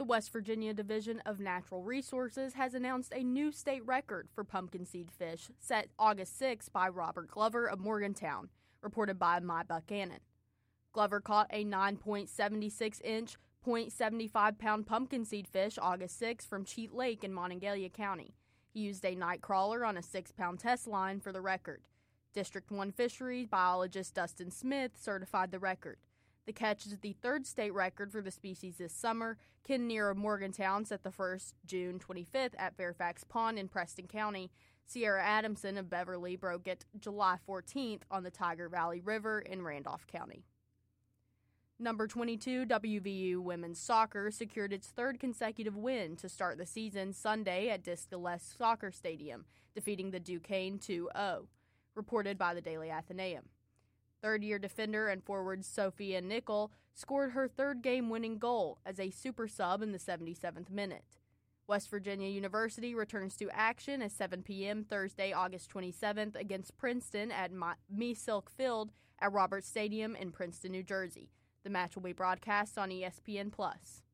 The West Virginia Division of Natural Resources has announced a new state record for pumpkin seed fish set August 6 by Robert Glover of Morgantown, reported by My Buchanan. Glover caught a 9.76-inch, 0.75-pound pumpkin seed fish August 6 from Cheat Lake in Monongalia County. He used a night crawler on a 6-pound test line for the record. District 1 fisheries biologist Dustin Smith certified the record. The catch is the third state record for the species this summer. Ken Neer of Morgantown set the first June 25th at Fairfax Pond in Preston County. Sierra Adamson of Beverly broke it July 14th on the Tiger Valley River in Randolph County. Number 22 WVU women's soccer secured its third consecutive win to start the season Sunday at Discaless Soccer Stadium, defeating the Duquesne 2-0, reported by the Daily Athenaeum. Third-year defender and forward Sophia Nickel scored her third game-winning goal as a super sub in the 77th minute. West Virginia University returns to action at 7 p.m. Thursday, August 27th against Princeton at Me-Silk Field at Roberts Stadium in Princeton, New Jersey. The match will be broadcast on ESPN+.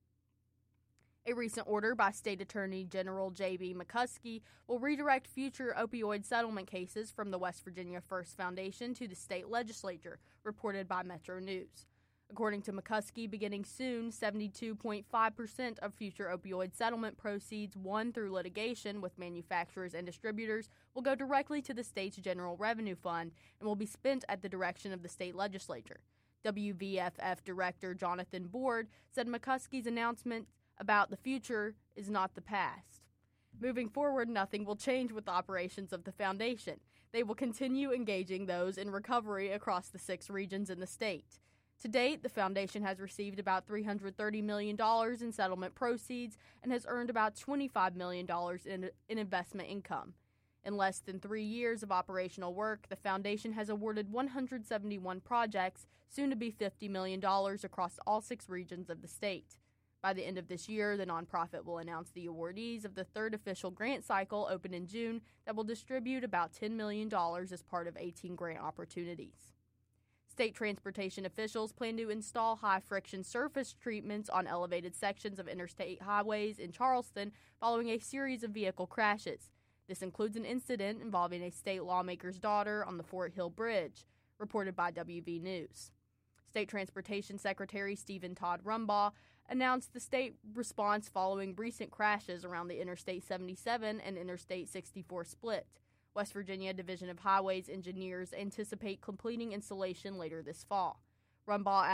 A recent order by State Attorney General J.B. McCuskey will redirect future opioid settlement cases from the West Virginia First Foundation to the state legislature, reported by Metro News. According to McCuskey, beginning soon, 72.5% of future opioid settlement proceeds won through litigation with manufacturers and distributors will go directly to the state's general revenue fund and will be spent at the direction of the state legislature. WVFF Director Jonathan Board said McCuskey's announcement about the future is not the past. Moving forward, nothing will change with the operations of the foundation. They will continue engaging those in recovery across the 6 regions in the state. To date, the foundation has received about $330 million in settlement proceeds and has earned about $25 million in investment income. In less than 3 years of operational work, the foundation has awarded 171 projects, soon to be $50 million across all 6 regions of the state. By the end of this year, the nonprofit will announce the awardees of the third official grant cycle open in June that will distribute about $10 million as part of 18 grant opportunities. State transportation officials plan to install high-friction surface treatments on elevated sections of interstate highways in Charleston following a series of vehicle crashes. This includes an incident involving a state lawmaker's daughter on the Fort Hill Bridge, reported by WV News. State Transportation Secretary Stephen Todd Rumbaugh announced the state response following recent crashes around the Interstate 77 and Interstate 64 split. West Virginia Division of Highways engineers anticipate completing installation later this fall. Rumbaugh